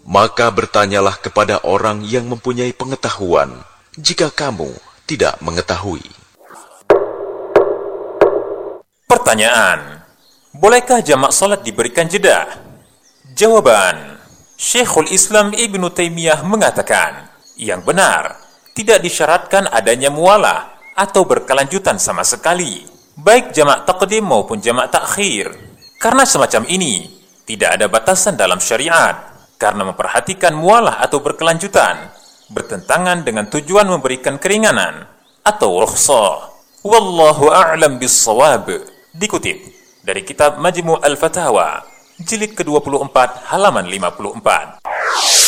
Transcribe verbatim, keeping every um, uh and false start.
Maka bertanyalah kepada orang yang mempunyai pengetahuan, jika kamu tidak mengetahui. Pertanyaan: bolehkah jamak salat diberikan jeda? Jawaban: Syekhul Islam Ibnu Taimiyah mengatakan, yang benar, tidak disyaratkan adanya mualah atau berkelanjutan sama sekali, baik jamak taqdim maupun jamak takhir. Karena semacam ini tidak ada batasan dalam syariat, karena memperhatikan mualah atau berkelanjutan bertentangan dengan tujuan memberikan keringanan atau rukhsah. Wallahu a'lam bis-shawab. Dikutip dari kitab Majmu' al-Fatawa, jilid ke dua puluh empat halaman lima puluh empat.